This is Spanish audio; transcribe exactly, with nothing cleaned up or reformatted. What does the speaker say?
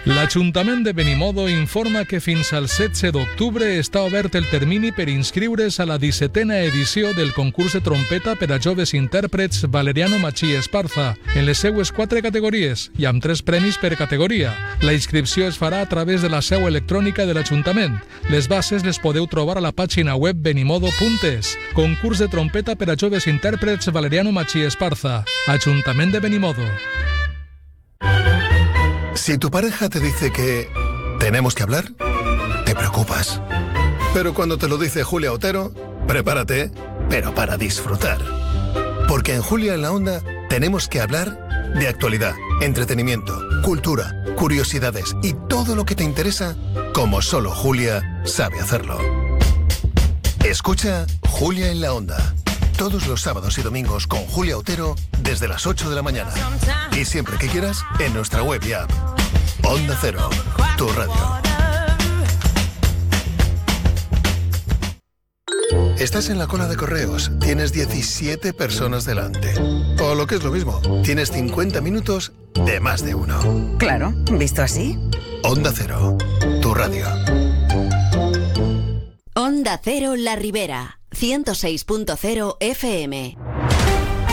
L'Ajuntament de Benimodo informa que fins al setze d'octubre està obert el termini per inscriure's a la dissetena edició del concurs de trompeta per a joves intèrprets Valeriano Machí Esparza en les seues quatre categories i amb tres premis per categoria. La inscripció es farà a través de la seu electrònica de l'Ajuntament. Les bases les podeu trobar a la pàgina web benimodo punt es. Concurs de trompeta per a joves intèrprets Valeriano Machí Esparza. Ajuntament de Benimodo. Si tu pareja te dice que tenemos que hablar, te preocupas. Pero cuando te lo dice Julia Otero, prepárate, pero para disfrutar. Porque en Julia en la Onda tenemos que hablar de actualidad, entretenimiento, cultura, curiosidades y todo lo que te interesa, como solo Julia sabe hacerlo. Escucha Julia en la Onda. Todos los sábados y domingos con Julia Otero desde las ocho de la mañana. Y siempre que quieras en nuestra web y app. Onda Cero, tu radio. Estás en la cola de correos, tienes diecisiete personas delante. O lo que es lo mismo, tienes cincuenta minutos de más de uno. Claro, ¿visto así? Onda Cero, tu radio. Onda Cero La Ribera, ciento seis punto cero F M.